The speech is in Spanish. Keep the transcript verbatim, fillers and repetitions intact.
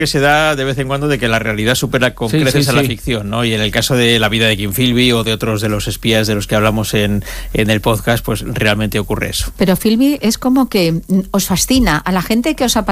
que se da de vez en cuando de que la realidad supera con Sí, creces sí, a la sí. ficción, ¿no? Y en el caso de la vida de Kim Philby o de otros de los espías de los que hablamos en, en el podcast, pues realmente ocurre eso. Pero Philby es como que os fascina a la gente que os ha